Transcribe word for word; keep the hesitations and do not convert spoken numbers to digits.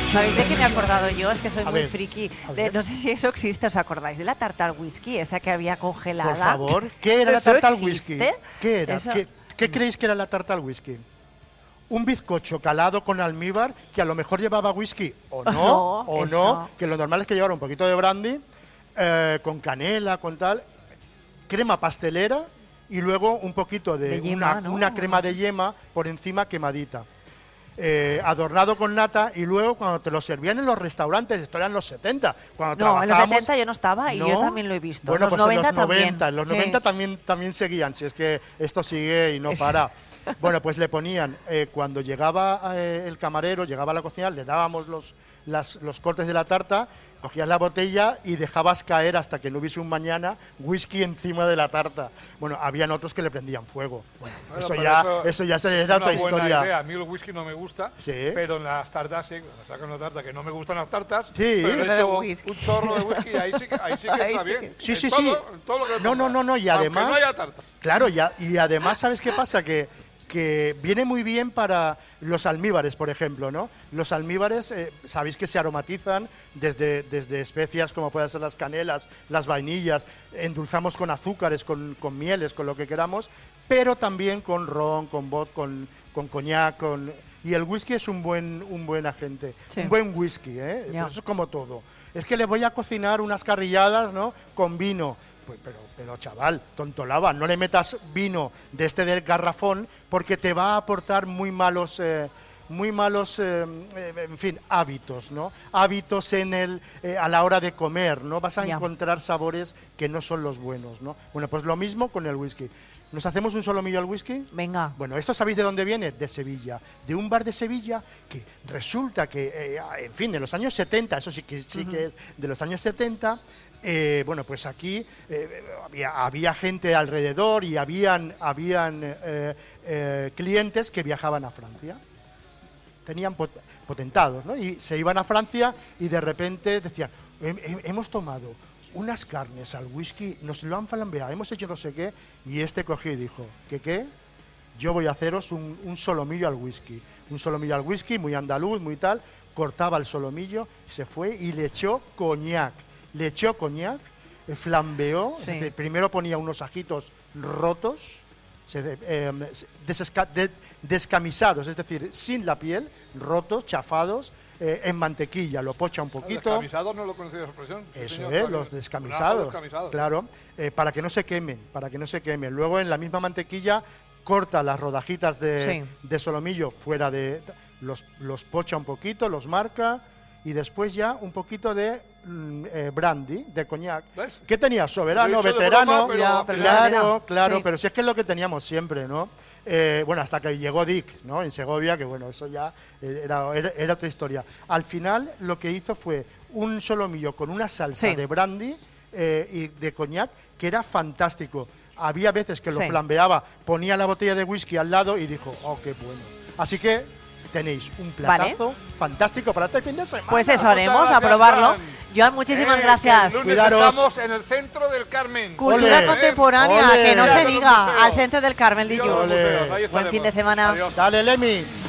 ¿Sabéis de qué me he acordado yo? Es que soy A muy ver, friki. a De, ver. no sé si eso existe, ¿os acordáis de la tarta al whisky? Esa que había congelada. Por favor, ¿qué era la ¿Eso tarta al whisky? existe? ¿Qué era? Eso- ¿Qué, qué creéis que era la tarta al whisky? Un bizcocho calado con almíbar que a lo mejor llevaba whisky o no, No, o eso. no, que lo normal es que llevara un poquito de brandy, eh, con canela, con tal, crema pastelera y luego un poquito de, De yema, una, ¿no? una crema de yema por encima quemadita. Eh, adornado con nata y luego cuando te lo servían en los restaurantes, esto era en los setenta, cuando No, en los trabajábamos... setenta yo no estaba y yo ¿No? también lo he visto. Bueno, los pues noventa en los noventa, también. en los Sí. noventa también, también seguían, si es que esto sigue y no Es- para. Bueno, pues le ponían, eh, cuando llegaba eh, el camarero, llegaba a la cocina, le dábamos los, las- los cortes de la tarta, cogías la botella y dejabas caer hasta que no hubiese un mañana whisky encima de la tarta. Bueno, habían otros que le prendían fuego. Bueno, Bueno, eso, pero ya, eso eso ya se les Es da una otra buena historia. idea. A mí el whisky no me gusta, Sí. pero en las tartas sí, cuando sacan una tarta que no me gustan las tartas, Sí. pero le Pero echo whisky. un chorro de whisky, ahí sí que, ahí sí que Ahí está sí bien. que- Sí, En sí, todo- sí. en todo lo que le No, no, pongas. no, no, y Aunque además... no haya tarta. Claro, ya, y además, ¿sabes qué pasa? Que, que viene muy bien para los almíbares, por ejemplo, ¿no? Los almíbares, eh, sabéis que se aromatizan desde, desde especias como pueden ser las canelas, las vainillas, endulzamos con azúcares, con, con mieles, con lo que queramos, pero también con ron, con vodka, con, con coñac, con... Y el whisky es un buen, un buen agente, Sí. un buen whisky, ¿eh? Ya. Pues eso es como todo. Es que le voy a cocinar unas carrilladas, ¿no? Con vino. Pues, pero, pero chaval, tontolaba, no le metas vino de este del garrafón porque te va a aportar muy malos, eh, muy malos, eh, eh, en fin, hábitos, ¿no? Hábitos en el, eh, a la hora de comer, ¿no? Vas a Ya. encontrar sabores que no son los buenos, ¿no? Bueno, pues lo mismo con el whisky. ¿Nos hacemos un solomillo al whisky? Venga. Bueno, ¿esto sabéis de dónde viene? De Sevilla, de un bar de Sevilla que resulta que, eh, en fin, de los años setenta, eso sí que, sí que es de los años setenta, eh, bueno, pues aquí eh, había, había gente alrededor y habían, habían eh, eh, clientes que viajaban a Francia. Tenían pot- potentados, ¿no? Y se iban a Francia y de repente decían, "Hem- hem- hemos tomado unas carnes al whisky, nos lo han flambeado, hemos hecho no sé qué", y este cogió y dijo, ¿qué qué? Yo voy a haceros un, un solomillo al whisky. Un solomillo al whisky, muy andaluz, muy tal, cortaba el solomillo, se fue y le echó coñac. Le echó coñac, eh, flambeó, Sí. es decir, primero ponía unos ajitos rotos, se de- eh, desesca- de- descamisados, es decir, sin la piel, rotos, chafados, eh, en mantequilla, lo pocha un poquito. Descamisados no lo conocía esa expresión. Sí, Eso señor, es, claro. los Un descamisados, ajo descamisado. claro, eh, para que no se quemen, para que no se quemen. Luego en la misma mantequilla corta las rodajitas de, Sí. de solomillo fuera de... Los, los pocha un poquito, los marca y después ya un poquito de mm, eh, brandy, de coñac. ¿Ves? ¿Qué tenía? Soberano, Lo he hecho de veterano. broma, pero Ya, al pero final- Claro, Claro, claro, sí. pero si es que es lo que teníamos siempre, ¿no? Eh, bueno, hasta que llegó Dick, ¿no? En Segovia, que bueno, eso ya eh, era, era, era otra historia. Al final lo que hizo fue un solomillo con una salsa Sí. de brandy eh, y de coñac que era fantástico. Había veces que lo Sí. flambeaba, ponía la botella de whisky al lado y dijo, oh, qué bueno. Así que tenéis un platazo fantástico para este fin de semana. Pues eso Muchas haremos, a gracias, probarlo. Joan. Joan, muchísimas Eh, gracias. que el lunes Cuidaros. estamos en el centro del Carmen. Cultura Ole. contemporánea, Ole. que no Mira se los diga, museos. al centro del Carmel, Mira los Dilluns. Ole. museos, ahí Buen fin estaremos. de semana. Adiós. Dale, Lemi.